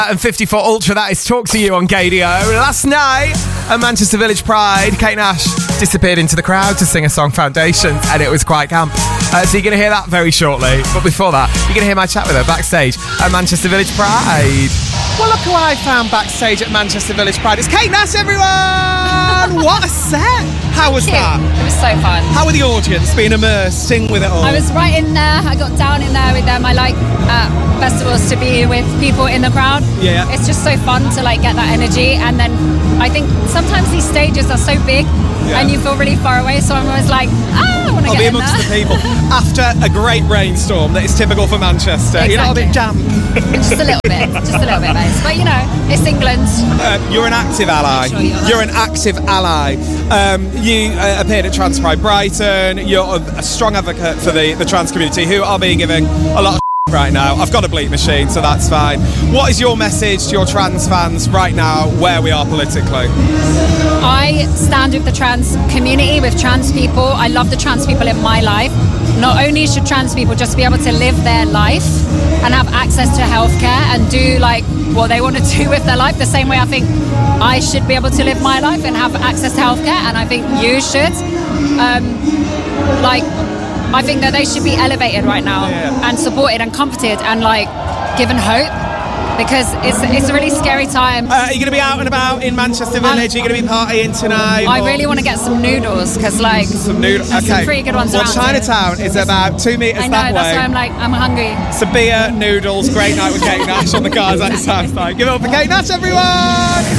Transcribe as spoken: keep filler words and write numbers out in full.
And fifty-four Ultra, that is Talk to You on Gadio. Last night at Manchester Village Pride, Kate Nash disappeared into the crowd to sing a song, Foundations, and it was quite camp. Uh, so you're going to hear that very shortly. But before that, you're going to hear my chat with her backstage at Manchester Village Pride. Well, look who I found backstage at Manchester Village Pride. It's Kate Nash, everyone! What a set! How was that? It was so fun. How were the audience being immersed, sing with it all? I was right in there. I got down in there with them. I like uh, festivals to be with people in the crowd. Yeah. It's just so fun to like get that energy. And then I think sometimes these stages are so big yeah. and you feel really far away. So I'm always like, ah, I want to I'll get be in amongst there. the people. After a great rainstorm that is typical for Manchester. Exactly. You're not a bit damp. Just a little bit. Just a little bit, mate. But you know, it's England. Uh, you're an active ally. Sure you are. You're an active ally. Um, you uh, appeared at Trans Pride Brighton. You're a, a strong advocate for the, the trans community, who are being given a lot of right now. I've got a bleep machine, so that's fine. What is your message to your trans fans right now, where we are politically? I stand with the trans community, with trans people. I love the trans people in my life. Not only should trans people just be able to live their life and have access to healthcare and do like what they want to do with their life, the same way I think I should be able to live my life and have access to healthcare, and I think you should. Um, like, I think that they should be elevated right now yeah. and supported and comforted and like given hope, because it's it's a really scary time. Uh, are you going to be out and about in Manchester Village? Um, are you going to be partying tonight? I or? really want to get some noodles, because like some noodles. there's Okay. some pretty good ones Well, around Chinatown here. is about two metres I know, that that's way. why I'm like, I'm hungry. Some beer, noodles, great night with Kate Nash on the cars outside. Give it up for Kate Nash, everyone!